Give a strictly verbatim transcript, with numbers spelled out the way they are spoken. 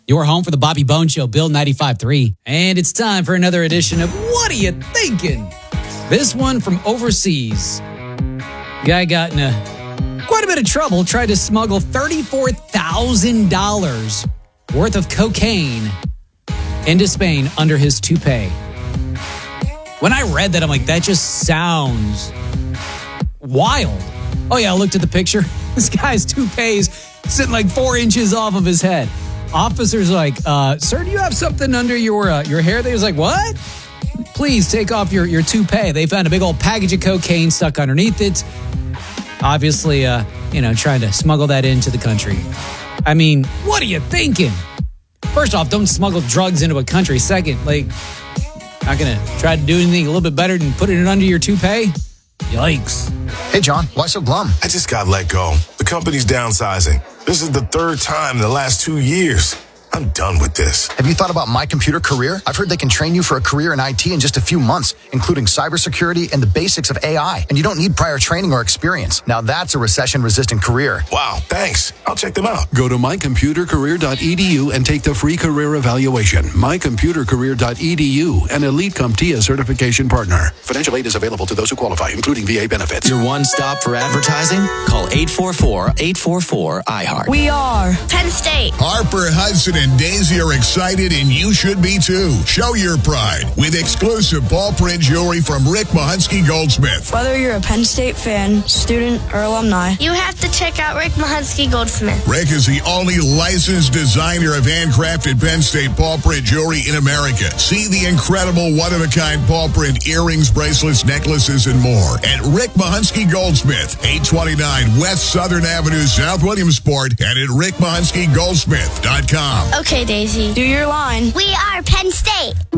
Your home for the Bobby Bone Show, Bill ninety-five point three. And it's time for another edition of What Are You Thinking? This one from overseas. Guy got in a, quite a bit of trouble, tried to smuggle thirty-four thousand dollars worth of cocaine into Spain under his toupee. When I read that, I'm like, that just sounds wild. Oh yeah, I looked at the picture. This guy's toupee's sitting like four inches off of his head. Officer's like, uh, sir, do you have something under your uh, your hair? They was like, what? Please take off your, your toupee. They found a big old package of cocaine stuck underneath it. Obviously, uh, you know, trying to smuggle that into the country. I mean, what are you thinking? First off, don't smuggle drugs into a country. Second, like, not going to try to do anything a little bit better than putting it under your toupee? Yikes. Hey, John, why so glum? I just got let go. The company's downsizing. This is the third time in the last two years. I'm done with this. Have you thought about My Computer Career? I've heard they can train you for a career in I T in just a few months, including cybersecurity and the basics of A I. And you don't need prior training or experience. Now that's a recession-resistant career. Wow, thanks. I'll check them out. Go to my computer career dot e d u and take the free career evaluation. my computer career dot e d u, an Elite CompTIA certification partner. Financial aid is available to those who qualify, including V A benefits. Your one stop for advertising? Call eight four four, eight four four, I heart. We are Penn State. Harper, Hudson, and Daisy are excited, and you should be too. Show your pride with exclusive ball print jewelry from Rick Mahunsky Goldsmith. Whether you're a Penn State fan, student, or alumni, you have to check out Rick Mahunsky Goldsmith. Rick is the only licensed designer of handcrafted Penn State ball print jewelry in America. See the incredible one-of-a-kind ball print earrings, bracelets, necklaces, and more at Rick Mahunsky Goldsmith, eight twenty-nine West Southern Avenue, South Williamsport, and at rick mahunsky goldsmith dot com. Okay, Daisy. do your line. We are Penn State.